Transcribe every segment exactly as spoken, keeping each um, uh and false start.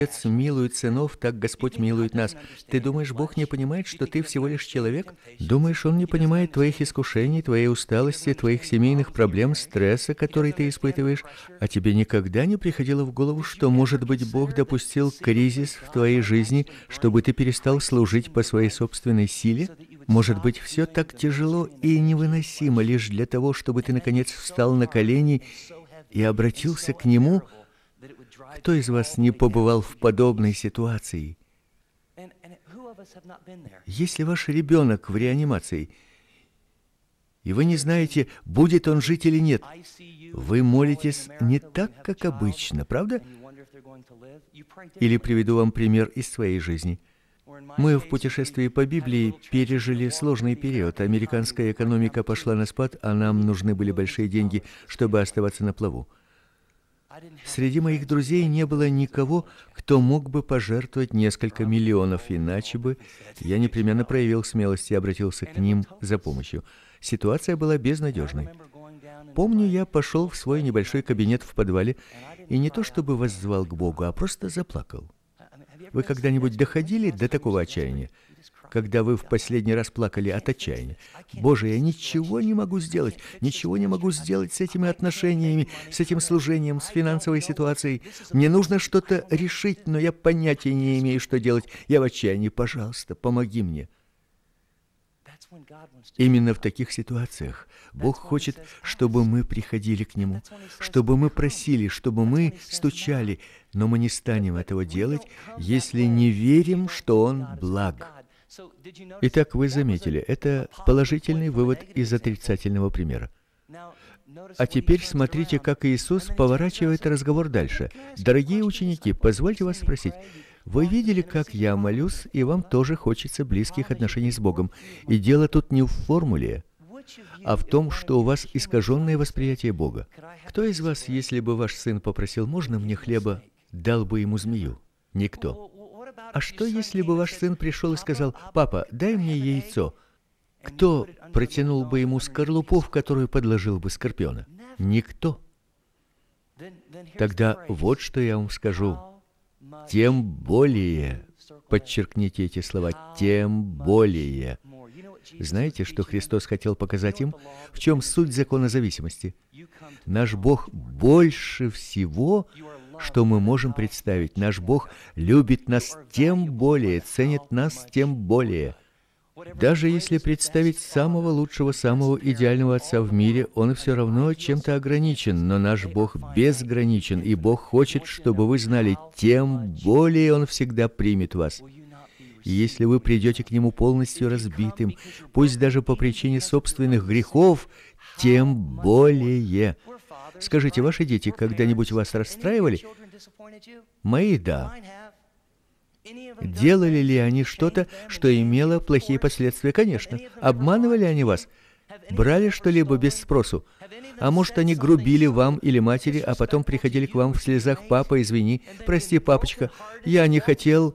Отец милует сынов, так Господь милует нас. Ты думаешь, Бог не понимает, что ты всего лишь человек? Думаешь, Он не понимает твоих искушений, твоей усталости, твоих семейных проблем, стресса, который ты испытываешь? А тебе никогда не приходило в голову, что, может быть, Бог допустил кризис в твоей жизни, чтобы ты перестал служить по своей собственной силе? Может быть, все так тяжело и невыносимо лишь для того, чтобы ты, наконец, встал на колени и обратился к Нему? Кто из вас не побывал в подобной ситуации? Если ваш ребенок в реанимации, и вы не знаете, будет он жить или нет, вы молитесь не так, как обычно, правда? Или приведу вам пример из своей жизни. Мы в путешествии по Библии пережили сложный период. Американская экономика пошла на спад, а нам нужны были большие деньги, чтобы оставаться на плаву. Среди моих друзей не было никого, кто мог бы пожертвовать несколько миллионов, иначе бы я непременно проявил смелость и обратился к ним за помощью. Ситуация была безнадежной. Помню, я пошел в свой небольшой кабинет в подвале и не то чтобы воззвал к Богу, а просто заплакал. Вы когда-нибудь доходили до такого отчаяния? Когда вы в последний раз плакали от отчаяния? Боже, я ничего не могу сделать, ничего не могу сделать с этими отношениями, с этим служением, с финансовой ситуацией. Мне нужно что-то решить, но я понятия не имею, что делать. Я в отчаянии. Пожалуйста, помоги мне. Именно в таких ситуациях Бог хочет, чтобы мы приходили к Нему, чтобы мы просили, чтобы мы стучали, но мы не станем этого делать, если не верим, что Он благ. Итак, вы заметили, это положительный вывод из отрицательного примера. А теперь смотрите, как Иисус поворачивает разговор дальше. Дорогие ученики, позвольте вас спросить, вы видели, как я молюсь, и вам тоже хочется близких отношений с Богом. И дело тут не в формуле, а в том, что у вас искаженное восприятие Бога. Кто из вас, если бы ваш сын попросил, можно мне хлеба, дал бы ему змею? Никто. А что, если бы ваш сын пришел и сказал, папа, дай мне яйцо? Кто протянул бы ему скорлупу, в которую подложил бы скорпиона? Никто. Тогда вот что я вам скажу. Тем более, подчеркните эти слова, тем более. Знаете, что Христос хотел показать им? В чем суть закона зависимости? Наш Бог больше всего, что мы можем представить. Наш Бог любит нас тем более, ценит нас тем более. Даже если представить самого лучшего, самого идеального отца в мире, он все равно чем-то ограничен, но наш Бог безграничен, и Бог хочет, чтобы вы знали, тем более Он всегда примет вас. И если вы придете к Нему полностью разбитым, пусть даже по причине собственных грехов, тем более. Скажите, ваши дети когда-нибудь вас расстраивали? Мои – да. Делали ли они что-то, что имело плохие последствия? Конечно. Обманывали они вас? Брали что-либо без спросу? А может, они грубили вам или матери, а потом приходили к вам в слезах: «Папа, извини, прости, папочка, я не хотел».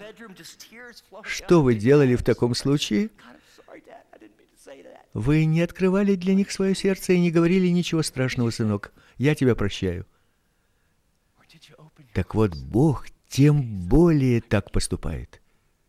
Что вы делали в таком случае? Вы не открывали для них свое сердце и не говорили: «Ничего страшного, сынок, я тебя прощаю». Так вот, Бог тем более так поступает.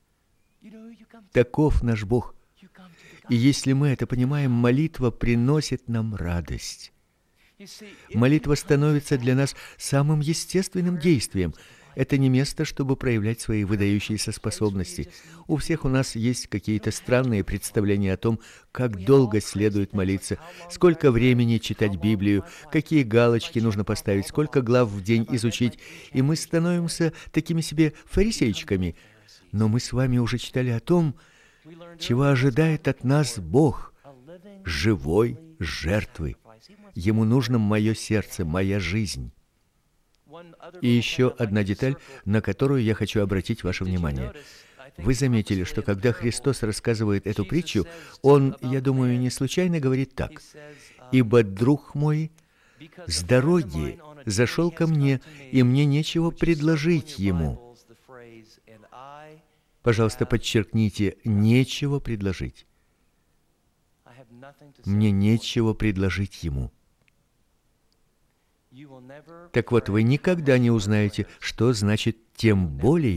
Таков наш Бог. И если мы это понимаем, молитва приносит нам радость. Молитва становится для нас самым естественным действием. Это не место, чтобы проявлять свои выдающиеся способности. У всех у нас есть какие-то странные представления о том, как долго следует молиться, сколько времени читать Библию, какие галочки нужно поставить, сколько глав в день изучить, и мы становимся такими себе фарисейчиками. Но мы с вами уже читали о том, чего ожидает от нас Бог – живой жертвы. Ему нужно мое сердце, моя жизнь. И еще одна деталь, на которую я хочу обратить ваше внимание. Вы заметили, что когда Христос рассказывает эту притчу, Он, я думаю, не случайно говорит так: «Ибо друг мой с дороги зашел ко мне, и мне нечего предложить ему». Пожалуйста, подчеркните: «нечего предложить». Мне нечего предложить ему. Так вот, вы никогда не узнаете, что значит «тем более».